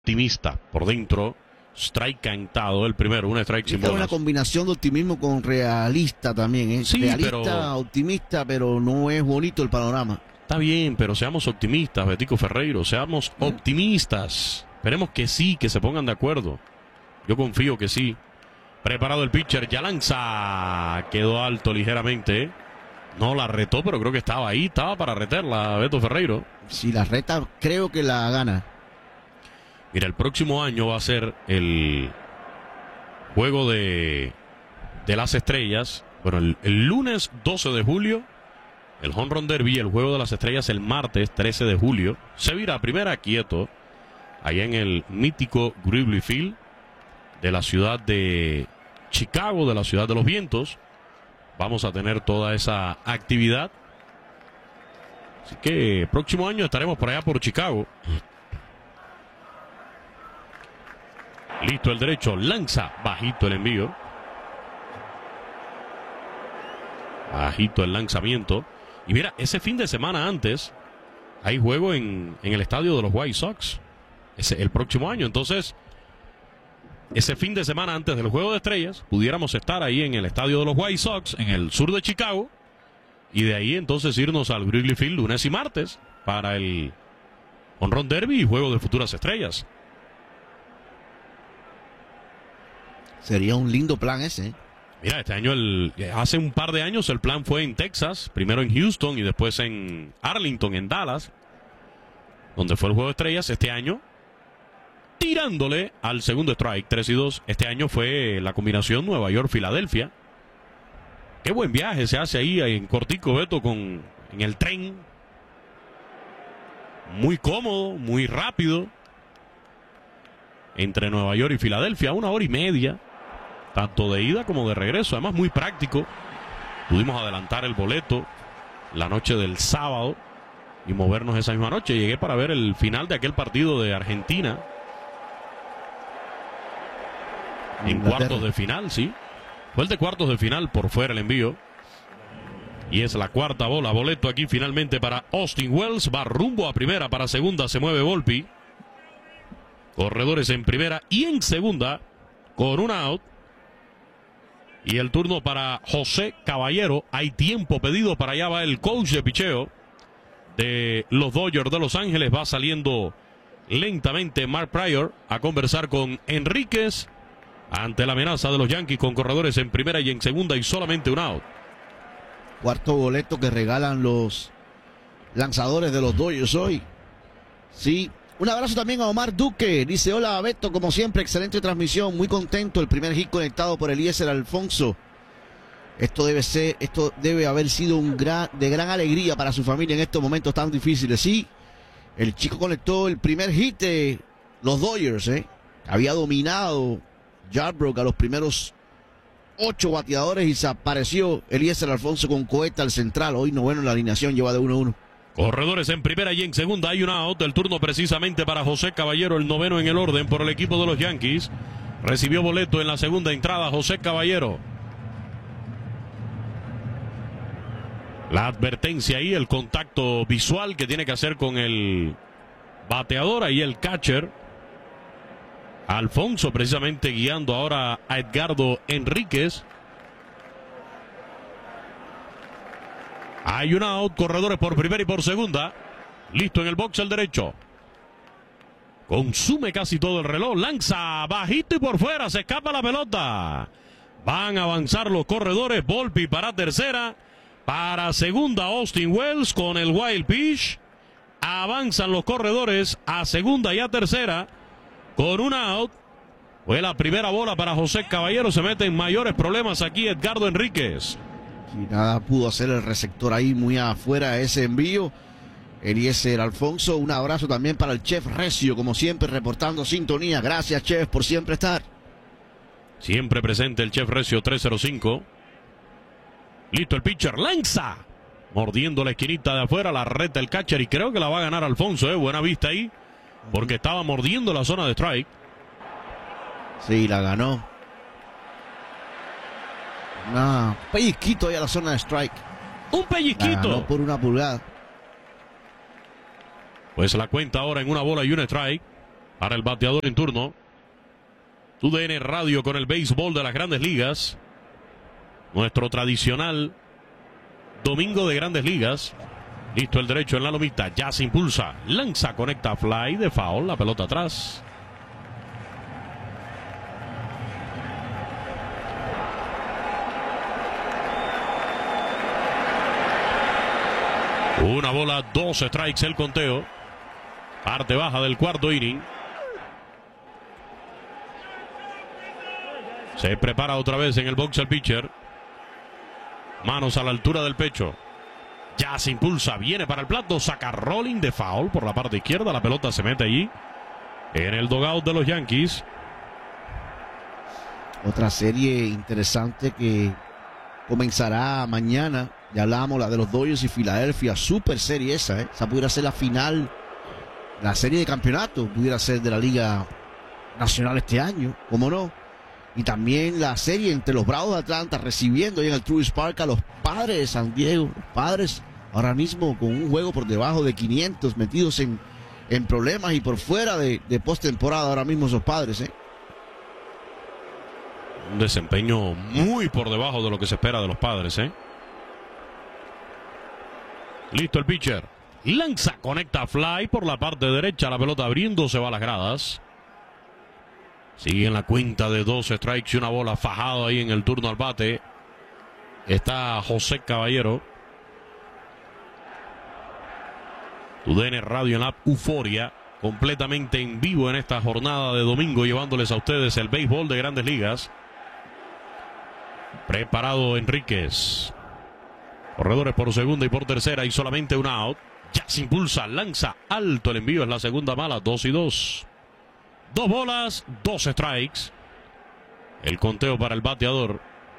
Optimista por dentro. Strike cantado el primero, un strike sin bolas. Es una combinación de optimismo con realista también, ¿eh? Sí, realista, optimista, pero no es bonito el panorama. Está bien, pero seamos optimistas, Betico Ferreiro, seamos optimistas. Esperemos que sí, que se pongan de acuerdo. Yo confío que sí. Preparado el pitcher, ya lanza. Quedó alto ligeramente. No la retó, pero creo que estaba ahí, estaba para retarla, Beto Ferreiro. Si la reta, creo que la gana. Mira, el próximo año va a ser el juego de las estrellas. Bueno, el lunes 12 de julio, el Home Run Derby, el juego de las estrellas el martes 13 de julio. Se virá primera quieto, allá en el mítico Wrigley Field de la ciudad de Chicago, de la ciudad de los vientos. Vamos a tener toda esa actividad. Así que próximo año estaremos por allá por Chicago. Listo el derecho, lanza, bajito el envío. Bajito el lanzamiento. Y mira, ese fin de semana antes hay juego en el estadio de los White Sox. El próximo año. Entonces, ese fin de semana antes del juego de estrellas, pudiéramos estar ahí en el estadio de los White Sox, en el sur de Chicago. Y de ahí entonces irnos al Wrigley Field lunes y martes para el Home Run Derby y juego de futuras estrellas. Sería un lindo plan ese, ¿eh? Mira, este año, hace un par de años el plan fue en Texas, primero en Houston y después en Arlington, en Dallas, donde fue el juego de estrellas. Este año, tirándole al segundo strike, 3-2. Este año fue la combinación Nueva York-Filadelfia. Qué buen viaje se hace ahí en cortico, Beto, en el tren. Muy cómodo, muy rápido. Entre Nueva York y Filadelfia, 1 hora y media. Tanto de ida como de regreso. Además, muy práctico. Pudimos adelantar el boleto la noche del sábado y movernos esa misma noche. Llegué para ver el final de aquel partido de Argentina. En cuartos de final, sí. Fue el de cuartos de final, por fuera el envío. Y es la cuarta bola. Boleto aquí finalmente para Austin Wells. Va rumbo a primera, para segunda se mueve Volpi. Corredores en primera y en segunda con un out. Y el turno para José Caballero. Hay tiempo pedido, para allá va el coach de picheo de los Dodgers de Los Ángeles. Va saliendo lentamente Mark Prior a conversar con Enríquez ante la amenaza de los Yankees con corredores en primera y en segunda y solamente un out. Cuarto boleto que regalan los lanzadores de los Dodgers hoy. Sí. Un abrazo también a Omar Duque. Dice: hola Beto, como siempre, excelente transmisión. Muy contento. El primer hit conectado por Eliezer Alfonso. Esto debe haber sido de gran alegría para su familia en estos momentos tan difíciles. Sí, el chico conectó el primer hit de los Dodgers, ¿eh? Había dominado Yarbrough a los primeros 8 bateadores y se apareció Eliezer Alfonso con cohete al central. Hoy noveno en la alineación, lleva de 1-1. Corredores en primera y en segunda hay un out. El turno precisamente para José Caballero, el noveno en el orden por el equipo de los Yankees. Recibió boleto en la segunda entrada José Caballero. La advertencia ahí, el contacto visual que tiene que hacer con el bateador. Ahí el catcher Alfonso precisamente guiando ahora a Edgardo Enríquez. Hay un out, corredores por primera y por segunda. Listo en el box el derecho. Consume casi todo el reloj. Lanza bajito y por fuera. Se escapa la pelota. Van a avanzar los corredores. Volpi para tercera. Para segunda Austin Wells con el wild pitch. Avanzan los corredores a segunda y a tercera. Con un out. Fue la primera bola para José Caballero. Se mete en mayores problemas aquí Edgardo Enríquez. Y nada pudo hacer el receptor ahí, muy afuera de ese envío. Eliezer Alfonso, un abrazo también para el Chef Recio, como siempre reportando sintonía. Gracias, Chef, por siempre estar. Siempre presente el Chef Recio, 305. Listo el pitcher, lanza. Mordiendo la esquinita de afuera, la reta el catcher y creo que la va a ganar Alfonso, buena vista ahí, porque estaba mordiendo la zona de strike. Sí, la ganó. Un pellizquito ahí a la zona de strike. Un pellizquito. No por 1 pulgada. Pues la cuenta ahora en 1 bola y 1 strike. para el bateador en turno. TUDN Radio con el béisbol de las Grandes Ligas. Nuestro tradicional domingo de Grandes Ligas. Listo el derecho en la lomita. Ya se impulsa. Lanza, conecta, fly de foul. La pelota atrás. Una bola, 2 strikes el conteo. Parte baja del cuarto inning. Se prepara otra vez en el box el pitcher. Manos a la altura del pecho. Ya se impulsa, viene para el plato, saca rolling de foul por la parte izquierda. La pelota se mete allí en el dugout de los Yankees. Otra serie interesante que comenzará mañana. Ya hablábamos la de los Dodgers y Filadelfia. Super serie esa, ¿eh? Esa pudiera ser la final. La serie de campeonato pudiera ser de la Liga Nacional este año, ¿cómo no? Y también la serie entre los Bravos de Atlanta recibiendo ahí en el Truist Park a los Padres de San Diego. Los Padres ahora mismo con un juego por debajo de 500, metidos en problemas y por fuera de postemporada ahora mismo esos Padres, ¿eh? Un desempeño muy por debajo de lo que se espera de los Padres, ¿eh? Listo el pitcher. Lanza, conecta, fly por la parte derecha. La pelota abriéndose va a las gradas. Sigue en la cuenta de 2 strikes y una bola, fajado ahí en el turno al bate. Está José Caballero. TUDN Radio en la Euforia, completamente en vivo en esta jornada de domingo, llevándoles a ustedes el béisbol de Grandes Ligas. Preparado Enríquez. Corredores por segunda y por tercera y solamente un out. Ya se impulsa, lanza alto el envío, es la segunda mala, 2-2. 2 bolas, 2 strikes. El conteo para el bateador.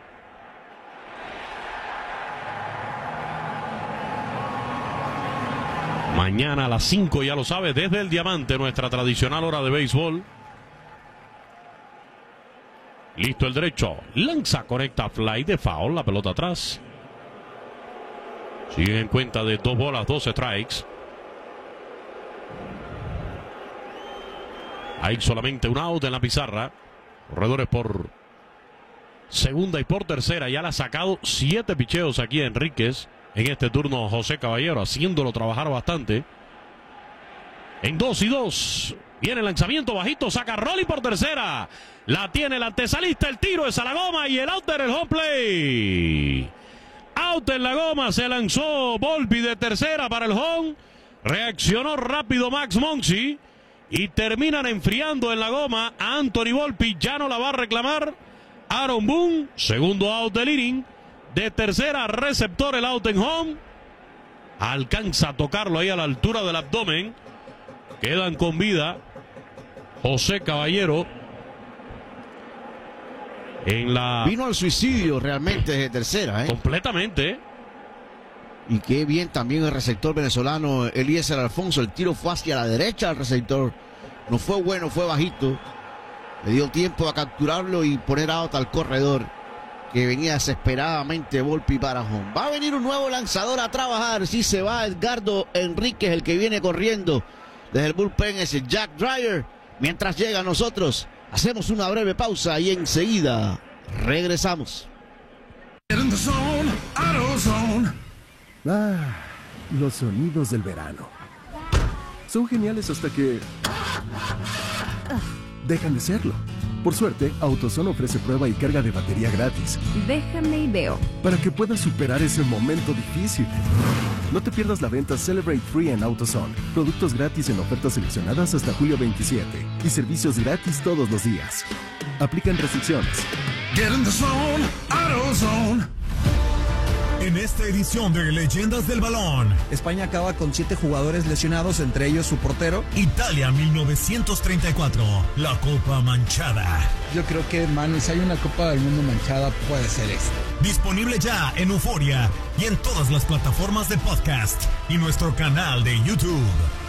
Mañana a las 5, ya lo sabe, desde el Diamante, nuestra tradicional hora de béisbol. Listo el derecho. Lanza, conecta, fly de foul, la pelota atrás. Sigue en cuenta de 2 bolas, 2 strikes. Hay solamente un out en la pizarra. Corredores por segunda y por tercera. Ya le ha sacado 7 picheos aquí a Enríquez. En este turno José Caballero, haciéndolo trabajar bastante. En 2-2. Viene el lanzamiento bajito. Saca rolling por tercera. La tiene el antesalista. El tiro es a la goma. Y el out en el home play. Out en la goma. Se lanzó Volpi de tercera para el home. Reaccionó rápido Max Monsi. Y terminan enfriando en la goma a Anthony Volpi. Ya no la va a reclamar Aaron Boone. Segundo out del inning. De tercera, receptor, el out en home. Alcanza a tocarlo ahí a la altura del abdomen. Quedan con vida José Caballero. Vino al suicidio realmente desde tercera, ¿eh? Completamente. Y qué bien también el receptor venezolano Eliezer Alfonso. El tiro fue hacia la derecha del receptor. No fue bueno, fue bajito. Le dio tiempo a capturarlo y poner out al corredor, que venía desesperadamente Volpi para home. Va a venir un nuevo lanzador a trabajar. Sí, se va Edgardo Enríquez, el que viene corriendo desde el bullpen, es el Jack Dreyer. Mientras llega, nosotros hacemos una breve pausa y enseguida regresamos. Los sonidos del verano son geniales hasta que dejan de serlo. Por suerte, AutoZone ofrece prueba y carga de batería gratis. Déjame y veo. Para que puedas superar ese momento difícil. No te pierdas la venta Celebrate Free en AutoZone. Productos gratis en ofertas seleccionadas hasta julio 27. Y servicios gratis todos los días. Aplican restricciones. Get in the zone, AutoZone. En esta edición de Leyendas del Balón, España acaba con 7 jugadores lesionados, entre ellos su portero. Italia 1934, la Copa Manchada. Yo creo que, Manu, si hay una Copa del Mundo manchada, puede ser esta. Disponible ya en Euforia y en todas las plataformas de podcast y nuestro canal de YouTube.